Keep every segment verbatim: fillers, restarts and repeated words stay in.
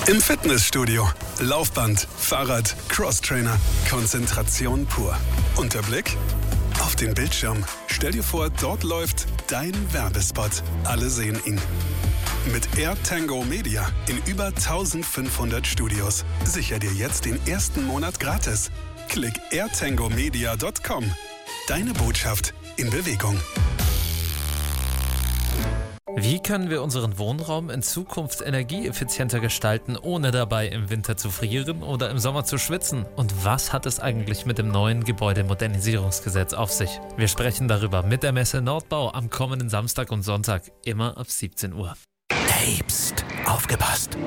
Im Fitnessstudio. Laufband, Fahrrad, Crosstrainer. Konzentration pur. Und der Blick? Auf den Bildschirm. Stell dir vor, dort läuft dein Werbespot. Alle sehen ihn. Mit AirTango Media in über eintausendfünfhundert Studios. Sicher dir jetzt den ersten Monat gratis. Klick air tango media punkt com. Deine Botschaft in Bewegung. Wie können wir unseren Wohnraum in Zukunft energieeffizienter gestalten, ohne dabei im Winter zu frieren oder im Sommer zu schwitzen? Und was hat es eigentlich mit dem neuen Gebäudemodernisierungsgesetz auf sich? Wir sprechen darüber mit der Messe Nordbau am kommenden Samstag und Sonntag, immer ab siebzehn Uhr. Hey, pst, aufgepasst.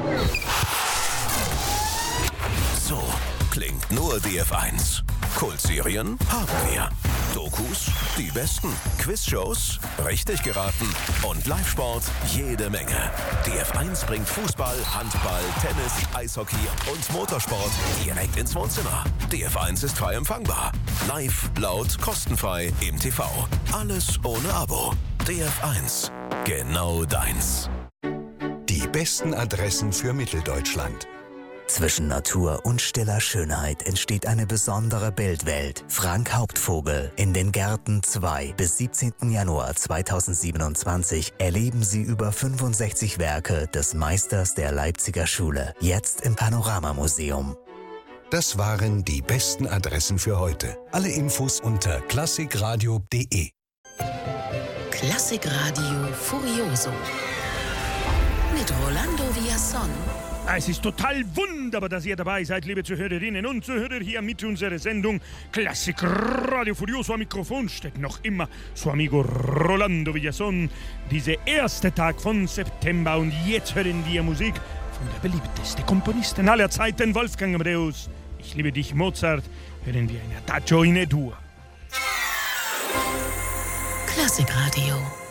So klingt nur D F eins. Kultserien haben wir. Dokus, die besten. Quizshows, richtig geraten. Und Live-Sport, jede Menge. D F eins bringt Fußball, Handball, Tennis, Eishockey und Motorsport direkt ins Wohnzimmer. D F eins ist frei empfangbar. Live, laut, kostenfrei im T V. Alles ohne Abo. D F eins. Genau deins. Die besten Adressen für Mitteldeutschland. Zwischen Natur und stiller Schönheit entsteht eine besondere Bildwelt. Frank Hauptvogel. In den Gärten zwei bis siebzehnten Januar zweitausendsiebenundzwanzig erleben Sie über fünfundsechzig Werke des Meisters der Leipziger Schule. Jetzt im Panoramamuseum. Das waren die besten Adressen für heute. Alle Infos unter klassikradio punkt de. Klassikradio Furioso mit Rolando Villazón. Es ist total wunderbar, dass ihr dabei seid, liebe Zuhörerinnen und Zuhörer, hier mit unserer Sendung Klassik Radio Furioso. Am Mikrofon steht noch immer su amigo Rolando Villazón. Dieser erste Tag von September und jetzt hören wir Musik von der beliebtesten Komponistin aller Zeiten, Wolfgang Amadeus. Ich liebe dich, Mozart. Hören wir ein Adagio in E-Dur. Klassikradio.